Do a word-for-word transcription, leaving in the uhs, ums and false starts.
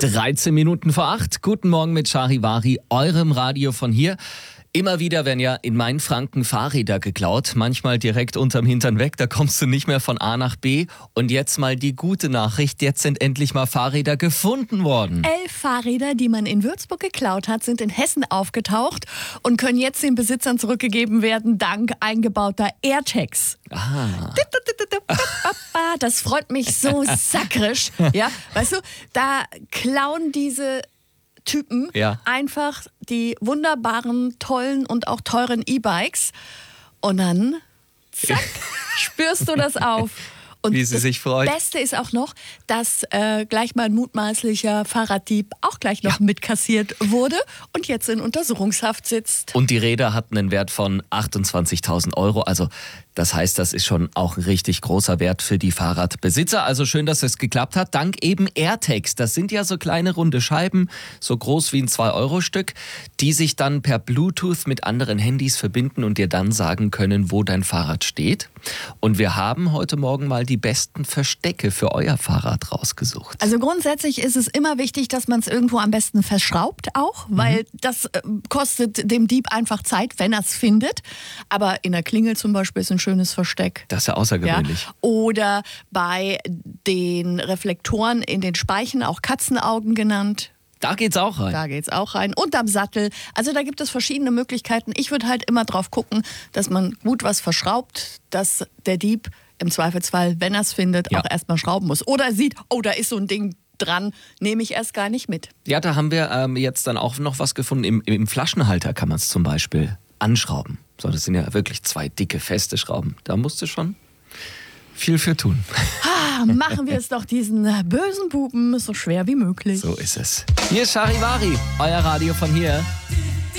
dreizehn Minuten vor acht. Guten Morgen mit Charivari, eurem Radio von hier. Immer wieder werden ja in Mainfranken Fahrräder geklaut, manchmal direkt unterm Hintern weg, da kommst du nicht mehr von A nach B. Und jetzt mal die gute Nachricht, jetzt sind endlich mal Fahrräder gefunden worden. Elf Fahrräder, die man in Würzburg geklaut hat, sind in Hessen aufgetaucht und können jetzt den Besitzern zurückgegeben werden, dank eingebauter AirTags. Ah. Das freut mich so sakrisch. Ja, weißt du, da klauen diese Typen Ja. einfach die wunderbaren, tollen und auch teuren E-Bikes und dann, zack, spürst du das auf. Und Wie sie das sich freut. Beste ist auch noch, dass äh, gleich mal ein mutmaßlicher Fahrraddieb auch gleich noch ja. mitkassiert wurde und jetzt in Untersuchungshaft sitzt. Und die Räder hatten einen Wert von achtundzwanzigtausend Euro, also das heißt, das ist schon auch ein richtig großer Wert für die Fahrradbesitzer. Also schön, dass es geklappt hat. Dank eben AirTags. Das sind ja so kleine runde Scheiben, so groß wie ein zwei Euro Stück, die sich dann per Bluetooth mit anderen Handys verbinden und dir dann sagen können, wo dein Fahrrad steht. Und wir haben heute Morgen mal die besten Verstecke für euer Fahrrad rausgesucht. Also grundsätzlich ist es immer wichtig, dass man es irgendwo am besten verschraubt auch, weil mhm. das äh, kostet dem Dieb einfach Zeit, wenn er es findet. Aber in der Klingel zum Beispiel ist ein schönes Versteck. Das ist ja außergewöhnlich. Ja? Oder bei den Reflektoren in den Speichen, auch Katzenaugen genannt. Da geht's auch rein. Da geht's auch rein. Und am Sattel. Also da gibt es verschiedene Möglichkeiten. Ich würde halt immer drauf gucken, dass man gut was verschraubt, dass der Dieb im Zweifelsfall, wenn er es findet, ja. auch erstmal schrauben muss. Oder er sieht, oh, da ist so ein Ding dran, nehme ich erst gar nicht mit. Ja, da haben wir ähm, jetzt dann auch noch was gefunden. Im, im Flaschenhalter kann man es zum Beispiel anschrauben. So, das sind ja wirklich zwei dicke, feste Schrauben. Da musst du schon viel für tun. Ah, machen wir es doch diesen bösen Buben so schwer wie möglich. So ist es. Hier ist Charivari, euer Radio von hier.